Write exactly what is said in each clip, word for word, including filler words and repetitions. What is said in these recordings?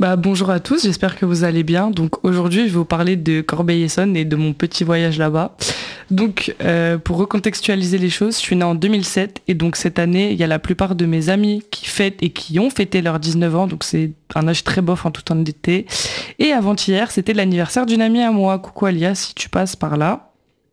Bah, bonjour à tous, j'espère que vous allez bien. Donc aujourd'hui, je vais vous parler de Corbeil-Essonnes et de mon petit voyage là-bas. Donc euh, pour recontextualiser les choses, je suis née en deux mille sept et donc cette année, il y a la plupart de mes amis qui fêtent et qui ont fêté leurs dix-neuf ans, donc c'est un âge très bof en toute honnêteté. Et avant-hier, c'était l'anniversaire d'une amie à moi. Coucou Alia, si tu passes par là.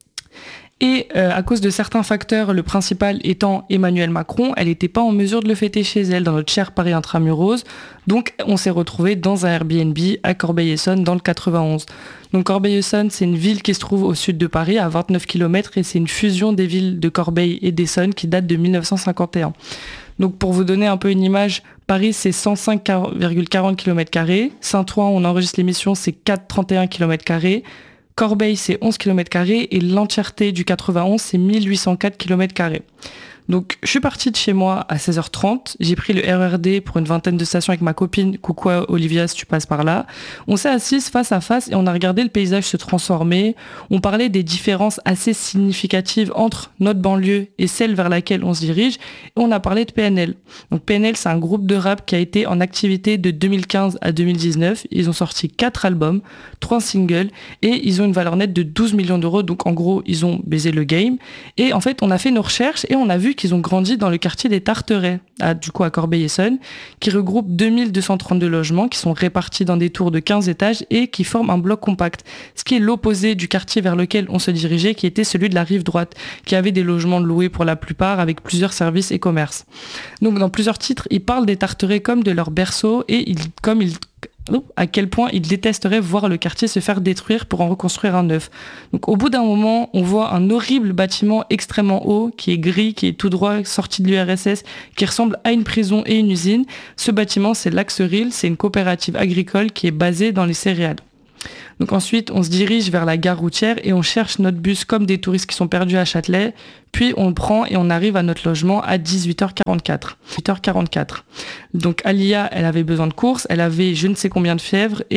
Et euh, à cause de certains facteurs, le principal étant Emmanuel Macron, elle n'était pas en mesure de le fêter chez elle, dans notre cher Paris Intramuros. Donc on s'est retrouvés dans un Airbnb à Corbeil-Essonnes, dans le quatre-vingt-onze. Donc Corbeil-Essonnes, c'est une ville qui se trouve au sud de Paris, à vingt-neuf kilomètres, et c'est une fusion des villes de Corbeil et d'Essonnes qui date de dix-neuf cent cinquante et un. Donc pour vous donner un peu une image, Paris c'est cent cinq virgule quarante kilomètres carrés, Saint-Ouen, on enregistre l'émission, c'est quatre virgule trente et un kilomètres carrés, Corbeil, c'est onze kilomètres carrés et l'entièreté du quatre-vingt-onze, c'est mille huit cent quatre kilomètres carrés. Donc, je suis partie de chez moi à seize heures trente. J'ai pris le R E R D pour une vingtaine de stations avec ma copine. Coucou Olivia, si tu passes par là. On s'est assises face à face et on a regardé le paysage se transformer. On parlait des différences assez significatives entre notre banlieue et celle vers laquelle on se dirige. Et on a parlé de P N L. Donc, P N L, c'est un groupe de rap qui a été en activité de deux mille quinze à deux mille dix-neuf. Ils ont sorti quatre albums, trois singles et ils ont une valeur nette de douze millions d'euros. Donc, en gros, ils ont baisé le game. Et en fait, on a fait nos recherches et on a vu qu'ils ont grandi dans le quartier des Tarterets, à, du coup à Corbeil-Essonnes, qui regroupe deux mille deux cent trente-deux logements qui sont répartis dans des tours de quinze étages et qui forment un bloc compact, ce qui est l'opposé du quartier vers lequel on se dirigeait, qui était celui de la rive droite, qui avait des logements loués pour la plupart avec plusieurs services et commerces. Donc dans plusieurs titres, ils parlent des Tarterets comme de leur berceau et ils, comme ils à quel point ils détesteraient voir le quartier se faire détruire pour en reconstruire un neuf. Donc au bout d'un moment, on voit un horrible bâtiment extrêmement haut, qui est gris, qui est tout droit sorti de l'U R S S, qui ressemble à une prison et une usine. Ce bâtiment, c'est l'Axeril, c'est une coopérative agricole qui est basée dans les céréales. Donc ensuite, on se dirige vers la gare routière et on cherche notre bus comme des touristes qui sont perdus à Châtelet. Puis on le prend et on arrive à notre logement à dix-huit heures quarante-quatre. dix-huit heures quarante-quatre. Donc Alia, elle avait besoin de courses, elle avait je ne sais combien de fièvre